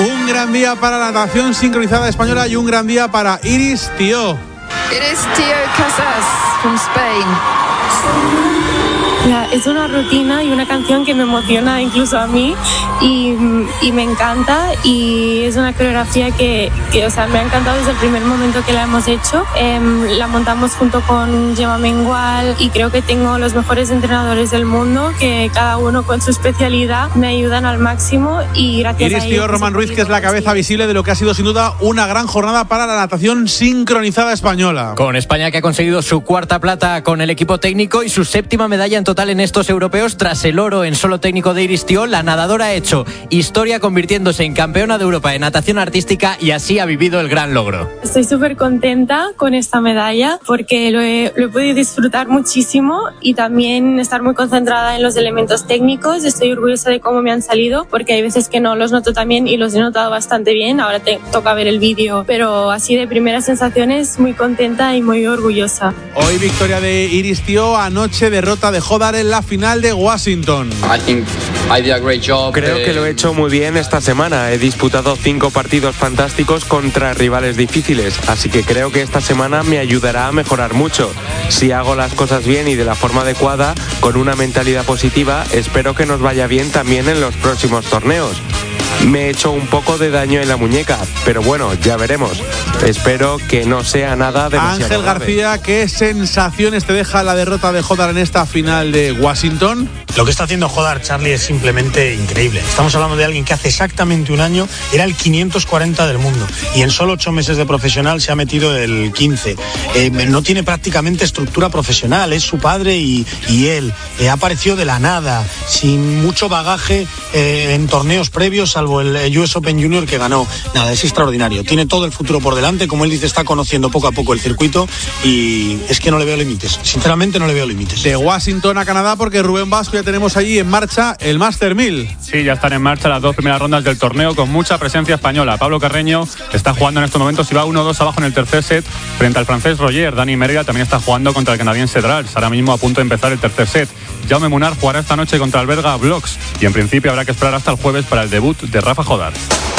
Un gran día para la natación sincronizada española y un gran día para Iris Tió. Iris Tió Casas from Spain. Es una rutina y una canción que me emociona incluso a mí y me encanta, y es una coreografía que me ha encantado desde el primer momento que la hemos hecho. La montamos junto con Gemma Mengual y creo que tengo los mejores entrenadores del mundo, que cada uno con su especialidad me ayudan al máximo, y gracias Iris a ellos... Tió, Román Ruiz, que es la cabeza visible de lo que ha sido sin duda una gran jornada para la natación sincronizada española. Con España, que ha conseguido su cuarta plata con el equipo técnico y su séptima medalla en total en estos europeos. Tras el oro en solo técnico de Iris Tió, la nadadora ha hecho historia convirtiéndose en campeona de Europa de natación artística, y así ha vivido el gran logro. Estoy súper contenta con esta medalla porque lo he podido disfrutar muchísimo, y también estar muy concentrada en los elementos técnicos. Estoy orgullosa de cómo me han salido, porque hay veces que no los noto tan bien y los he notado bastante bien. Ahora toca ver el vídeo, pero así de primeras sensaciones muy contenta y muy orgullosa. Hoy victoria de Iris Tió, anoche derrota de Hodar en la final de Washington. Creo que lo he hecho muy bien esta semana. He disputado 5 partidos fantásticos contra rivales difíciles, así que creo que esta semana me ayudará a mejorar mucho. Si hago las cosas bien y de la forma adecuada, con una mentalidad positiva, espero que nos vaya bien también en los próximos torneos. Me he hecho un poco de daño en la muñeca, pero bueno, ya veremos. Espero que no sea nada demasiado Ángel García, grave. ¿qué sensaciones te deja la derrota de Hodar en esta final de Washington? Lo que está haciendo Hodar, Charlie, es simplemente increíble. Estamos hablando de alguien que hace exactamente un año era el 540 del mundo, y en solo 8 meses de profesional se ha metido el 15. No tiene prácticamente estructura profesional, es su padre y él. Ha aparecido de la nada, sin mucho bagaje en torneos previos, salvo el US Open Junior que ganó. Nada, es extraordinario. Tiene todo el futuro por delante. Como él dice, está conociendo poco a poco el circuito, y es que no le veo límites. Sinceramente no le veo límites. De Washington a Canadá, porque Rubén Vasco, ya tenemos allí en marcha el Master 1000. Sí, ya están en marcha las 2 primeras rondas del torneo, con mucha presencia española. Pablo Carreño está jugando en estos momentos y va 1-2 abajo en el tercer set frente al francés Roger. Dani Mérida también está jugando contra el canadiense Drals, ahora mismo a punto de empezar el tercer set. Jaume Munar jugará esta noche contra el belga Bloks, y en principio habrá que esperar hasta el jueves para el debut de Rafa Hodar.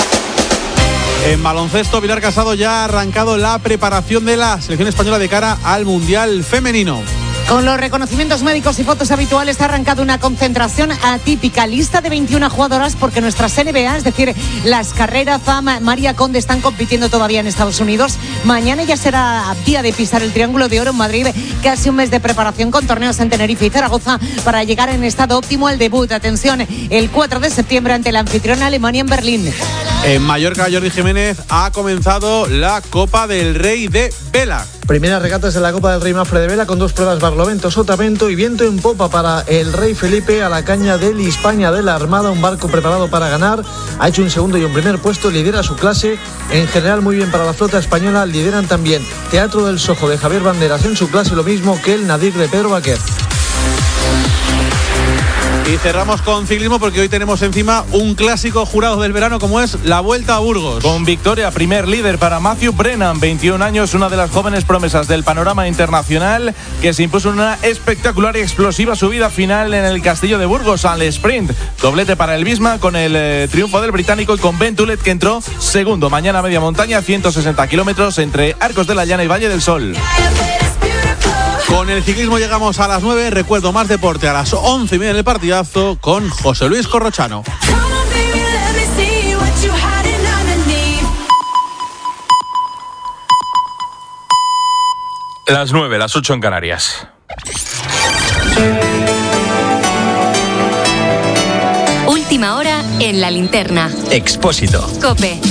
En baloncesto, Pilar Casado ya ha arrancado la preparación de la selección española de cara al Mundial Femenino. Con los reconocimientos médicos y fotos habituales ha arrancado una concentración atípica. Lista de 21 jugadoras, porque nuestras NBA, es decir, las Carrera, Fama, María Conde, están compitiendo todavía en Estados Unidos. Mañana ya será día de pisar el Triángulo de Oro en Madrid. Casi un mes de preparación con torneos en Tenerife y Zaragoza para llegar en estado óptimo al debut. Atención, el 4 de septiembre ante la anfitriona Alemania en Berlín. En Mallorca, Jordi Jiménez, ha comenzado la Copa del Rey de Vela. Primeras regatas de la Copa del Rey Mafre de Vela, con 2 pruebas: barlovento, sotavento y viento en popa para el Rey Felipe a la caña del Hispania de la Armada, un barco preparado para ganar. Ha hecho un segundo y un primer puesto, lidera su clase. En general muy bien para la flota española. Lideran también Teatro del Sojo de Javier Banderas en su clase, lo mismo que el Nadir de Pedro Baquer. Y cerramos con ciclismo, porque hoy tenemos encima un clásico jurado del verano, como es la Vuelta a Burgos. Con victoria, primer líder para Matthew Brennan, 21 años, una de las jóvenes promesas del panorama internacional, que se impuso en una espectacular y explosiva subida final en el Castillo de Burgos al sprint. Doblete para el Bisma con el triunfo del británico, y con Ben Tulet, que entró segundo. Mañana media montaña, 160 kilómetros entre Arcos de la Llana y Valle del Sol. Con el ciclismo llegamos a las 9. Recuerdo más deporte a las 11:30 en el partidazo con José Luis Corrochano. Las 9, las 8 en Canarias. Última hora en La Linterna. Expósito. COPE.